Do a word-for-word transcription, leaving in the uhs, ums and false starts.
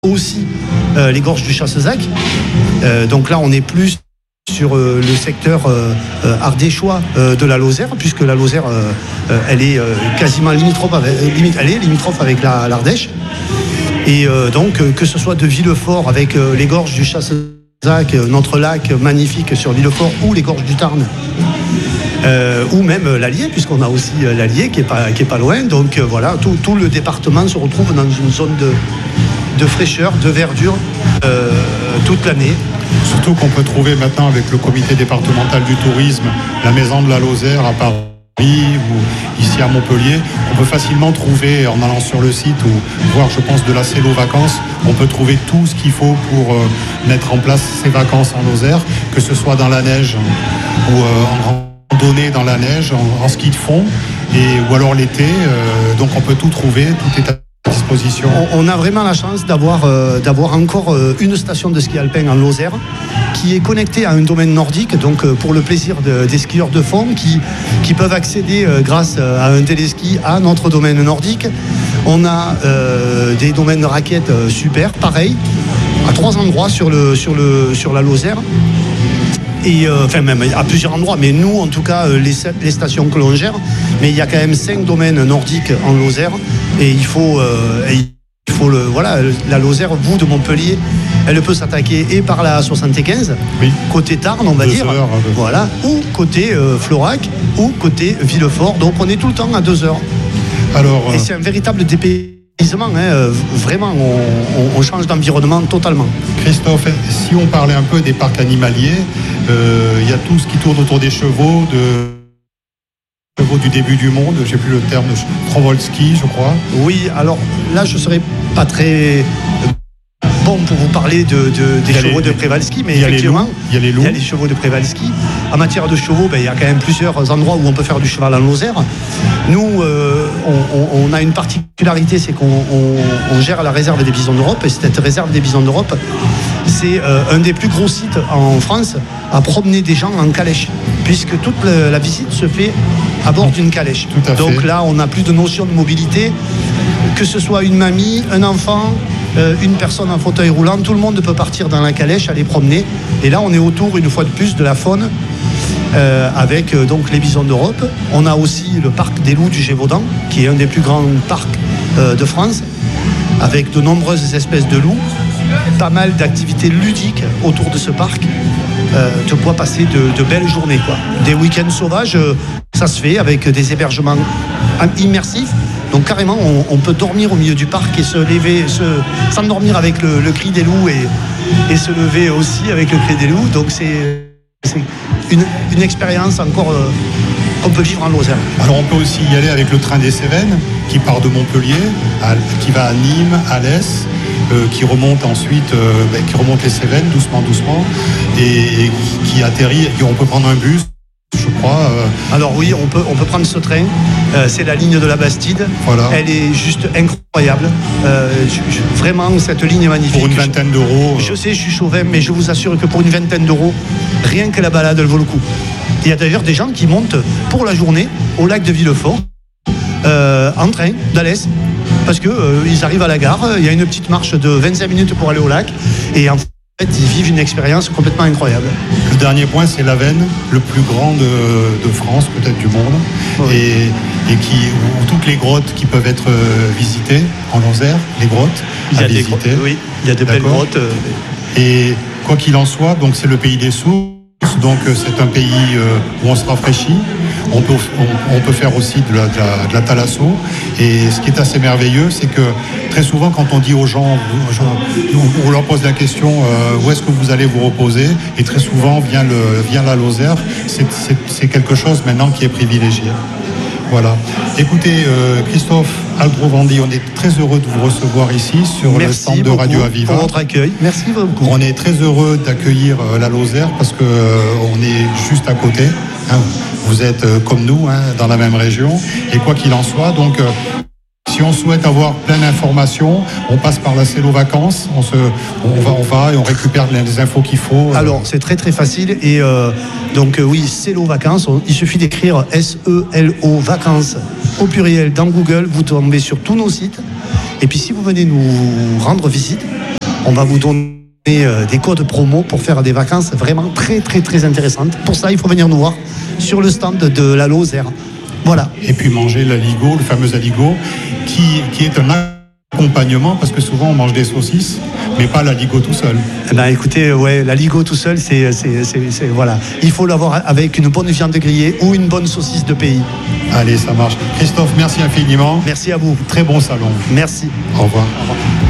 aussi euh, les gorges du Chassezac. Euh, donc là, on est plus sur euh, le secteur euh, euh, ardéchois euh, de la Lozère, puisque la Lozère, euh, euh, elle est euh, quasiment limitrophe avec, euh, limite, elle est limitrophe avec la, l'Ardèche. Et euh, donc, euh, que ce soit de Villefort avec euh, les gorges du Chassezac, euh, notre lac magnifique sur Villefort, ou les gorges du Tarn, euh, ou même euh, l'Allier, puisqu'on a aussi euh, l'Allier qui est pas, qui est pas loin. Donc euh, voilà, tout, tout le département se retrouve dans une zone de, de fraîcheur, de verdure, euh, toute l'année. Surtout qu'on peut trouver maintenant avec le comité départemental du tourisme, la maison de la Lozère à Paris ou ici à Montpellier, on peut facilement trouver, en allant sur le site ou voir, je pense, de la Célo Vacances, on peut trouver tout ce qu'il faut pour euh, mettre en place ces vacances en Lozère, que ce soit dans la neige ou euh, en randonnée dans la neige, en, en ski de fond, et, ou alors l'été. Euh, donc on peut tout trouver, tout est à disposition. On, on a vraiment la chance d'avoir, euh, d'avoir encore euh, une station de ski alpin en Lozère qui est connectée à un domaine nordique, donc euh, pour le plaisir de, des skieurs de fond qui, qui peuvent accéder euh, grâce à un téléski à notre domaine nordique. On a euh, des domaines de raquettes euh, super, pareil, à trois endroits sur, le, sur, le, sur la Lozère. Et euh, enfin même à plusieurs endroits, mais nous en tout cas les, les stations que l'on gère, mais il y a quand même cinq domaines nordiques en Lozère et il faut, euh, et il faut le, voilà, la Lozère, vous de Montpellier, elle peut s'attaquer et par la soixante-quinze, oui, côté Tarn on va deux dire, heures, voilà, ou côté euh, Florac ou côté Villefort, donc on est tout le temps à deux heures. Alors, et c'est un véritable dépaysement. Hein, vraiment, on, on change d'environnement totalement. Christophe, si on parlait un peu des parcs animaliers, il euh, y a tout ce qui tourne autour des chevaux, de chevaux du début du monde, j'ai plus le terme, de Przewalski, je crois. Oui, alors là, je ne serais pas très bon pour vous parler de, de, des chevaux les, de Przewalski, mais effectivement, il y a les loups. Il y a les chevaux de Przewalski. En matière de chevaux, ben, il y a quand même plusieurs endroits où on peut faire du cheval en Lozère. Nous, euh, on, on, on a une particularité, c'est qu'on on, on gère la réserve des bisons d'Europe, et cette réserve des bisons d'Europe, c'est euh, un des plus gros sites en France à promener des gens en calèche, puisque toute la, la visite se fait à bord d'une calèche. Tout à Donc fait. là, on n'a plus de notion de mobilité, que ce soit une mamie, un enfant, euh, une personne en fauteuil roulant, tout le monde peut partir dans la calèche, aller promener. Et là, on est autour, une fois de plus, de la faune, euh, avec euh, donc les bisons d'Europe. On a aussi le parc des loups du Gévaudan, qui est un des plus grands parcs euh, de France, avec de nombreuses espèces de loups. Pas mal d'activités ludiques autour de ce parc, euh, de quoi passer de, de belles journées, quoi. Des week-ends sauvages, euh, ça se fait avec des hébergements immersifs. Donc carrément, on, on peut dormir au milieu du parc et se lever, se, s'endormir avec le, le cri des loups et, et se lever aussi avec le cri des loups. Donc c'est, c'est une, une expérience encore euh, qu'on peut vivre en Lozère. Alors on peut aussi y aller avec le train des Cévennes qui part de Montpellier, à, qui va à Nîmes, Alès. Euh, qui remonte ensuite, euh, ben, qui remonte les Cévennes doucement, doucement, et, et qui atterrit. Et on peut prendre un bus, je crois. Euh... Alors oui, on peut, on peut prendre ce train. Euh, c'est la ligne de la Bastide. Voilà. Elle est juste incroyable. Euh, je, je, vraiment, cette ligne est magnifique. Pour une vingtaine d'euros. Je, je sais, je suis chauvin, mais je vous assure que pour une vingtaine d'euros, rien que la balade, elle vaut le coup. Il y a d'ailleurs des gens qui montent pour la journée au lac de Villefort euh, en train d'Alès. Parce qu'ils euh, arrivent à la gare, il y a une petite marche de vingt-cinq minutes pour aller au lac, et en fait, ils vivent une expérience complètement incroyable. Le dernier point, c'est l'Avenne, le plus grand de, de France, peut-être du monde, oui. et, et qui, où toutes les grottes qui peuvent être euh, visitées en Lozère, les grottes il y a à des visiter. Grottes, oui, il y a des belles grottes. Euh... Et quoi qu'il en soit, donc c'est le pays des sources, donc c'est un pays euh, où on se rafraîchit. On peut, on, on peut faire aussi de la, de, la, de la thalasso. Et ce qui est assez merveilleux, c'est que très souvent, quand on dit aux gens, on leur pose la question euh, où est-ce que vous allez vous reposer, et très souvent vient, le, vient la Lozère. C'est, c'est, c'est quelque chose maintenant qui est privilégié. Voilà. Écoutez, euh, Christophe Aldrovandi, on est très heureux de vous recevoir ici sur Merci le stand de Radio Aviva. Pour votre accueil. Merci beaucoup. On est très heureux d'accueillir euh, la Lozère parce que euh, on est juste à côté. Hein. Vous êtes euh, comme nous, hein, dans la même région. Et quoi qu'il en soit, donc. Euh, Si on souhaite avoir plein d'informations, on passe par la Célo Vacances, on, se, on, va, on va et on récupère les infos qu'il faut. Alors, c'est très très facile. Et euh, donc, euh, oui, Célo Vacances, on, il suffit d'écrire S E L O Vacances au pluriel dans Google, vous tombez sur tous nos sites. Et puis, si vous venez nous rendre visite, On va vous donner euh, des codes promo pour faire des vacances vraiment très très très intéressantes. Pour ça, il faut venir nous voir sur le stand de la Lozère. Voilà. Et puis manger l'aligot, le fameux aligot, qui, qui est un accompagnement, parce que souvent on mange des saucisses, mais pas l'aligot tout seul. Eh ben, écoutez, ouais, l'aligot tout seul, c'est, c'est, c'est, c'est voilà. Il faut l'avoir avec une bonne viande grillée ou une bonne saucisse de pays. Allez, ça marche. Christophe, merci infiniment. Merci à vous. Très bon salon. Merci. Au revoir. Au revoir.